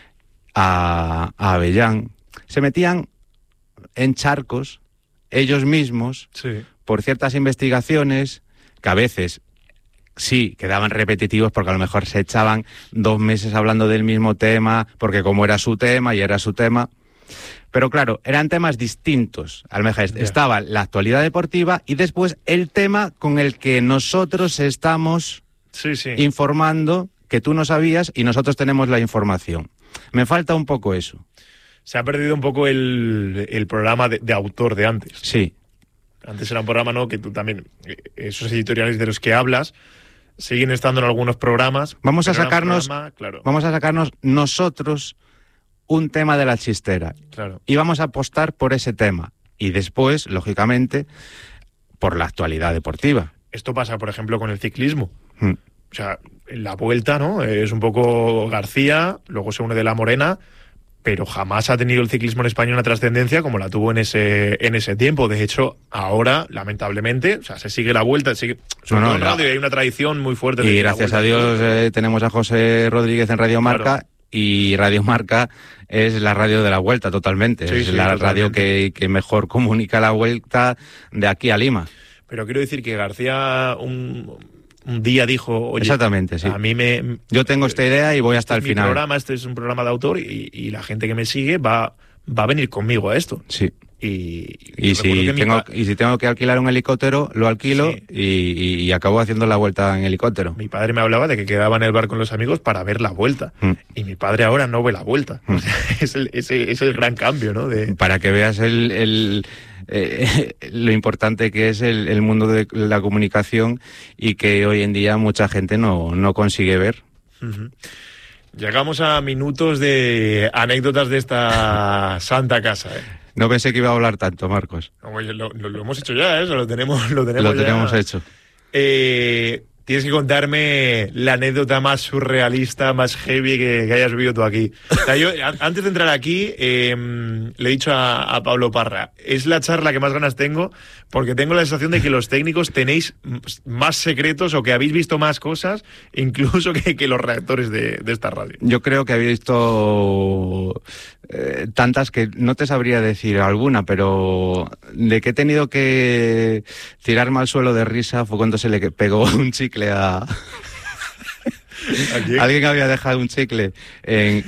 a, a Avellán. Se metían en charcos ellos mismos sí. por ciertas investigaciones que a veces sí quedaban repetitivos porque a lo mejor se echaban dos meses hablando del mismo tema, porque como era su tema y era su tema. Pero claro, eran temas distintos. A lo mejor yeah. estaba la actualidad deportiva y después el tema con el que nosotros estamos sí, sí. informando, que tú no sabías y nosotros tenemos la información. Me falta un poco eso. Se ha perdido un poco el, el programa de, de autor de antes. Sí. Antes era un programa, ¿no?, que tú también, esos editoriales de los que hablas, siguen estando en algunos programas. Vamos a sacarnos, programa, claro. vamos a sacarnos nosotros un tema de la chistera. Claro. Y vamos a apostar por ese tema. Y después, lógicamente, por la actualidad deportiva. Esto pasa, por ejemplo, con el ciclismo. Hmm. O sea, en la Vuelta, ¿no?, es un poco García, luego se une De la Morena, pero jamás ha tenido el ciclismo en España una trascendencia como la tuvo en ese en ese tiempo. De hecho, ahora, lamentablemente, o sea, se sigue la Vuelta, sigue, sobre no, todo no, en radio, y hay una tradición muy fuerte. Y de gracias a Dios eh, tenemos a José Rodríguez en Radio Marca, claro. y Radio Marca es la radio de la Vuelta totalmente. Sí, es sí, la totalmente. radio que, que mejor comunica la Vuelta de aquí a Lima. Pero quiero decir que García un... un día dijo, oye, exactamente, sí. a mí me... Yo tengo esta idea y voy hasta el este final. Mi programa, este es un programa de autor y, y la gente que me sigue va, va a venir conmigo a esto. Sí. Y, y, si tengo, pa... y si tengo que alquilar un helicóptero, lo alquilo sí. y, y, y acabo haciendo la vuelta en helicóptero. Mi padre me hablaba de que quedaba en el bar con los amigos para ver la Vuelta. Mm. Y mi padre ahora no ve la Vuelta. Mm. O sea, es, el, es, el, es el gran cambio, ¿no? De... Para que veas el... el... Eh, lo importante que es el, el mundo de la comunicación y que hoy en día mucha gente no, no consigue ver. Uh-huh. Llegamos a minutos de anécdotas de esta santa casa, ¿eh? No pensé que iba a hablar tanto, Marcos. No, lo, lo, lo hemos hecho ya, ¿eh? Lo tenemos, lo tenemos, lo tenemos ya. hecho. Eh, tienes que contarme la anécdota más surrealista, más heavy que, que hayas vivido tú aquí. O sea, yo, antes de entrar aquí, eh, le he dicho a, a Pablo Parra, es la charla que más ganas tengo, porque tengo la sensación de que los técnicos tenéis más secretos o que habéis visto más cosas, incluso que, que los redactores de, de esta radio. Yo creo que habéis visto eh, tantas que no te sabría decir alguna, pero de que he tenido que tirarme al suelo de risa fue cuando se le pegó un chicle a... ¿A alguien había dejado un chicle en,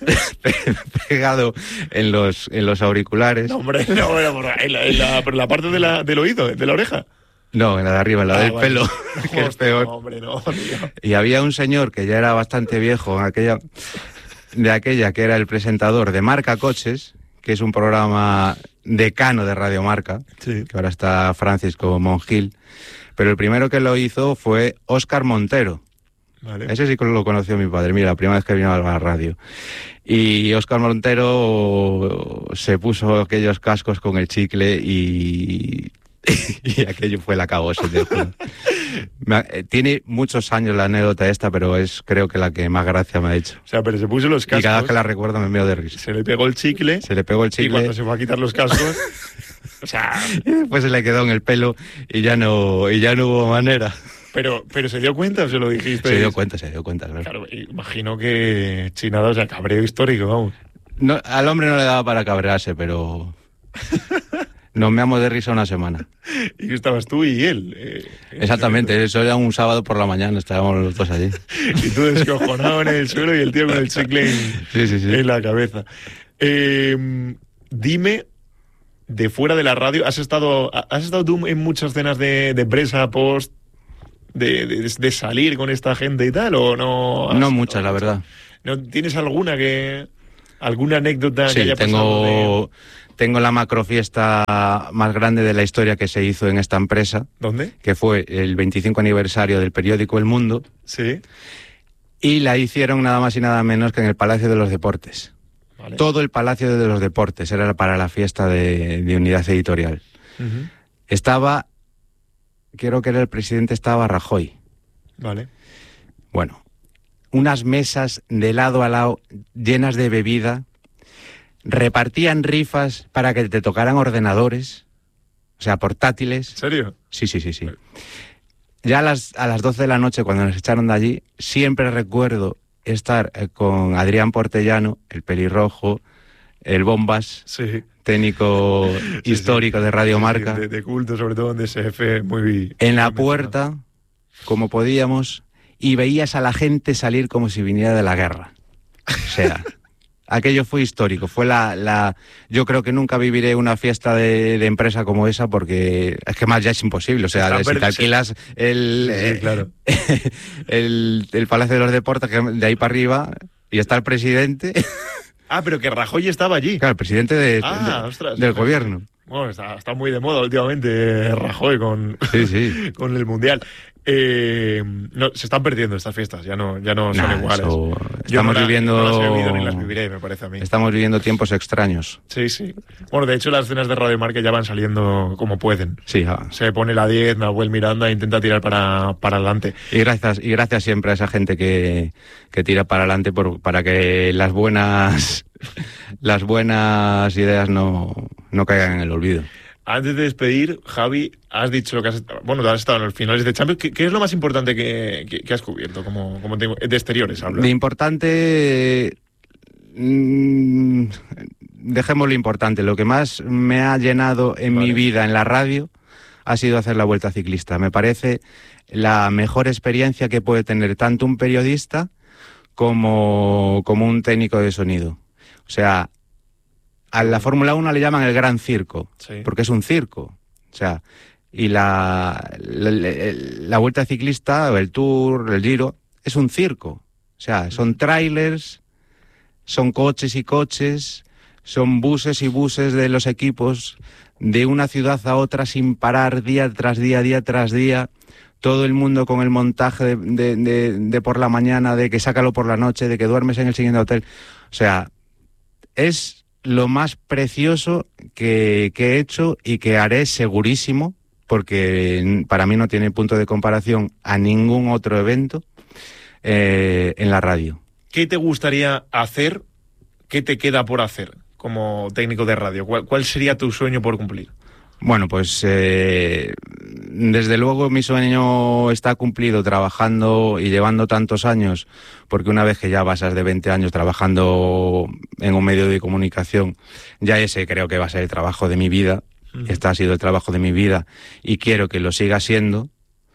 pegado en los en los auriculares. No, hombre, no, en la, en la, pero la parte de la, del oído, de la oreja. No, en la de arriba, en la ah, del vale. pelo, no, que es peor. No, hombre, no, tío. Y había un señor que ya era bastante viejo, aquella, de aquella que era el presentador de Marca Coches, que es un programa decano de Radio Marca, sí. que ahora está Francisco Monjil, pero el primero que lo hizo fue Óscar Montero. Vale. Ese sí que lo conoció mi padre, mira, la primera vez que vino a la radio. Y Óscar Montero se puso aquellos cascos con el chicle y, y aquello fue la cagó. Tiene muchos años la anécdota esta, pero es creo que la que más gracia me ha hecho. O sea, pero se puso los cascos. Y cada vez que la recuerdo me meo de risa. Se le pegó el chicle. Se le pegó el chicle. Y cuando se fue a quitar los cascos... o sea... Y después se le quedó en el pelo y ya no, y ya no hubo manera. Pero, pero ¿se dio cuenta o se lo dijiste? Se dio cuenta, se dio cuenta, claro. Claro, imagino que chinado, o sea, cabreo histórico, vamos. No, al hombre no le daba para cabrearse, pero... Nos meamos de risa una semana. Y estabas tú y él. Eh, Exactamente, eso era un sábado por la mañana, estábamos los dos allí. Y tú descojonado en el suelo y el tío con el chicle en, sí, sí, sí. en la cabeza. Eh, dime, de fuera de la radio, ¿has estado has estado tú en muchas cenas de, de presa, post, de, de, de salir con esta gente y tal, o no? No muchas, la verdad. ¿No tienes alguna que...? ¿Alguna anécdota Sí, que haya tengo, pasado? De... tengo la macrofiesta más grande de la historia que se hizo en esta empresa. ¿Dónde? Que fue el veinticinco aniversario del periódico El Mundo. Sí. Y la hicieron nada más y nada menos que en el Palacio de los Deportes. Vale. Todo el Palacio de los Deportes era para la fiesta de, de Unidad Editorial. Uh-huh. Estaba, creo que era el presidente, estaba Rajoy. Vale. Bueno, unas mesas de lado a lado llenas de bebida, repartían rifas para que te tocaran ordenadores, o sea, portátiles. ¿En serio? Sí, sí, sí, sí. Ya a las, a las doce de la noche, cuando nos echaron de allí, siempre recuerdo estar eh, con Adrián Portellano, el pelirrojo, el Bombas, sí. técnico sí, histórico sí. de Radio sí, Marca. Sí, de, de culto, sobre todo en D S F, muy... En la muy puerta, como podíamos, y veías a la gente salir como si viniera de la guerra. O sea... Aquello fue histórico, fue la, la... Yo creo que nunca viviré una fiesta de, de empresa como esa porque es que más ya es imposible. O sea, si te alquilas el, sí, sí, claro. el, el Palacio de los Deportes, que de ahí para arriba, y está el presidente... Ah, pero que Rajoy estaba allí. Claro, el presidente de, ah, de, ostras, del gobierno. Bueno, está, está muy de moda últimamente Rajoy con, sí, sí. con el Mundial. Eh, no, se están perdiendo estas fiestas, ya no, ya no son nah, iguales. Eso... Yo Estamos no, la, viviendo... no las he vivido ni las viviré, me parece a mí. Estamos viviendo tiempos extraños. Sí, sí. Bueno, de hecho las cenas de Radio Marca ya van saliendo como pueden. Sí. Ah. Se pone la diez, Nahuel Miranda e intenta tirar para, para adelante. Y gracias, y gracias siempre a esa gente que, que tira para adelante por, para que las buenas, las buenas ideas no, no caigan en el olvido. Antes de despedir, Javi, has dicho lo que has... Bueno, has estado en los finales de Champions. ¿Qué, qué es lo más importante que, que, que has cubierto? Como, como tengo, de exteriores hablo. De importante... Mmm, dejemos lo importante. Lo que más me ha llenado en vale. mi vida en la radio ha sido hacer la Vuelta Ciclista. Me parece la mejor experiencia que puede tener tanto un periodista como, como un técnico de sonido. O sea... A la Fórmula uno le llaman el gran circo, sí. porque es un circo. O sea, y la, la, la Vuelta Ciclista, o el Tour, el Giro, es un circo. O sea, son trailers, son coches y coches, son buses y buses de los equipos, de una ciudad a otra sin parar, día tras día, día tras día. Todo el mundo con el montaje de, de, de, de por la mañana, de que sácalo por la noche, de que duermes en el siguiente hotel. O sea, es... lo más precioso que, que he hecho y que haré segurísimo, porque para mí no tiene punto de comparación a ningún otro evento eh, en la radio. ¿Qué te gustaría hacer? ¿Qué te queda por hacer como técnico de radio? ¿Cuál, cuál sería tu sueño por cumplir? Bueno, pues eh, desde luego mi sueño está cumplido trabajando y llevando tantos años, porque una vez que ya pasas de veinte años trabajando en un medio de comunicación, ya ese creo que va a ser el trabajo de mi vida. Uh-huh. Este ha sido el trabajo de mi vida y quiero que lo siga siendo.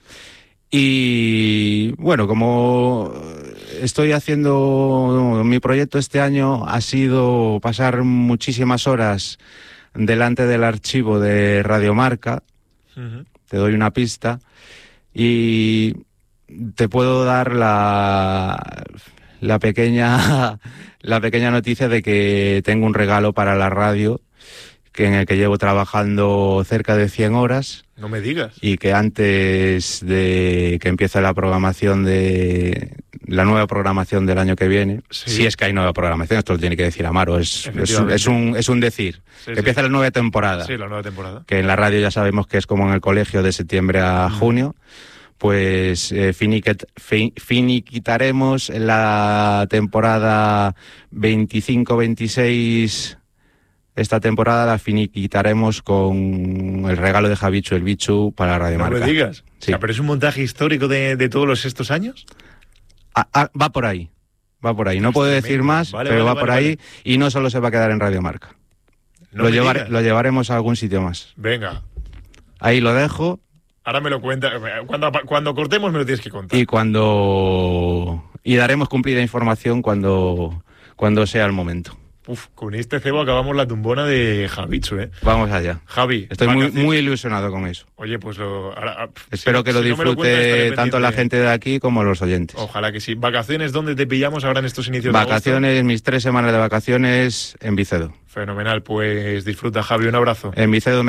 Y bueno, como estoy haciendo mi proyecto este año, ha sido pasar muchísimas horas delante del archivo de Radio Marca. Uh-huh. Te doy una pista y te puedo dar la, la pequeña la pequeña noticia de que tengo un regalo para la radio, que en el que llevo trabajando cerca de cien horas. No me digas. Y que antes de que empiece la programación de la nueva programación del año que viene, sí. si es que hay nueva programación, esto lo tiene que decir Amaro, es, es, es, un, es un decir, sí, que sí. empieza la nueva temporada. Sí, la nueva temporada. Que en la radio ya sabemos que es como en el colegio de septiembre a mm. junio, pues eh, finiquet, fin, finiquitaremos la temporada veinticinco veintiséis. Esta temporada la finiquitaremos con el regalo de Javichu, el Bichu, para Radio Marca. No me digas. Sí. O sea, ¿pero es un montaje histórico de, de todos los, estos años? Ah, ah, va por ahí, va por ahí. No puedo decir más, vale, pero vale, va por vale, ahí vale. Y no solo se va a quedar en Radio Marca. No lo, llevar, lo llevaremos a algún sitio más. Venga. Ahí lo dejo. Ahora me lo cuenta. Cuando, cuando cortemos me lo tienes que contar. Y cuando... Y daremos cumplida información cuando, cuando sea el momento. uf, con este cebo acabamos la tumbona de Javichu, ¿eh? Vamos allá. Javi. Estoy muy, muy ilusionado con eso. Oye, pues lo... Ahora, espero si, que lo si disfrute no me lo cuentas, tanto la gente de aquí como los oyentes. Ojalá que sí. ¿Vacaciones dónde te pillamos ahora en estos inicios vacaciones, de agosto? Mis tres semanas de vacaciones en Vicedo. Fenomenal, pues disfruta, Javi, un abrazo. En Vicedo